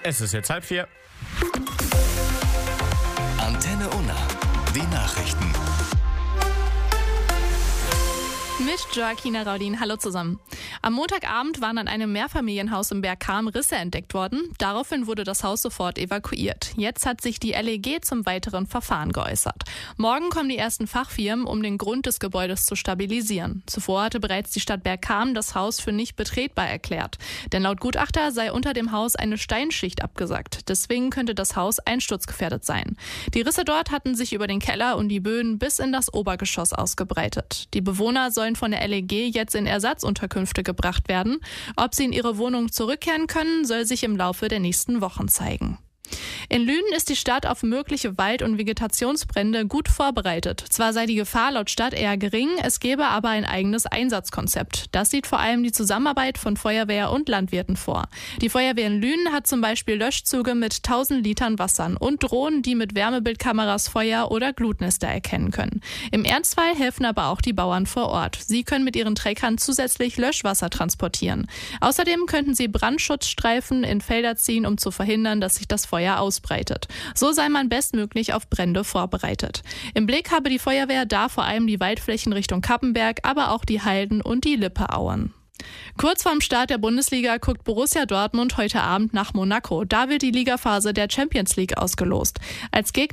Es ist jetzt 3:30. Antenne Unna, die Nachrichten. Mit Joaquina Raudin. Hallo zusammen. Am Montagabend waren an einem Mehrfamilienhaus im Bergkamen Risse entdeckt worden. Daraufhin wurde das Haus sofort evakuiert. Jetzt hat sich die LEG zum weiteren Verfahren geäußert. Morgen kommen die ersten Fachfirmen, um den Grund des Gebäudes zu stabilisieren. Zuvor hatte bereits die Stadt Bergkamen das Haus für nicht betretbar erklärt. Denn laut Gutachter sei unter dem Haus eine Steinschicht abgesackt. Deswegen könnte das Haus einsturzgefährdet sein. Die Risse dort hatten sich über den Keller und die Böden bis in das Obergeschoss ausgebreitet. Die Bewohner sollen von der LEG jetzt in Ersatzunterkünfte gebracht werden. Ob sie in ihre Wohnung zurückkehren können, soll sich im Laufe der nächsten Wochen zeigen. In Lünen ist die Stadt auf mögliche Wald- und Vegetationsbrände gut vorbereitet. Zwar sei die Gefahr laut Stadt eher gering, es gäbe aber ein eigenes Einsatzkonzept. Das sieht vor allem die Zusammenarbeit von Feuerwehr und Landwirten vor. Die Feuerwehr in Lünen hat zum Beispiel Löschzüge mit 1000 Litern Wassern und Drohnen, die mit Wärmebildkameras Feuer- oder Glutnester erkennen können. Im Ernstfall helfen aber auch die Bauern vor Ort. Sie können mit ihren Treckern zusätzlich Löschwasser transportieren. Außerdem könnten sie Brandschutzstreifen in Felder ziehen, um zu verhindern, dass sich das Feuer ausbreitet. So sei man bestmöglich auf Brände vorbereitet. Im Blick habe die Feuerwehr da vor allem die Waldflächen Richtung Kappenberg, aber auch die Halden und die Lippeauen. Kurz vorm Start der Bundesliga guckt Borussia Dortmund heute Abend nach Monaco. Da wird die Ligaphase der Champions League ausgelost. Als Gegner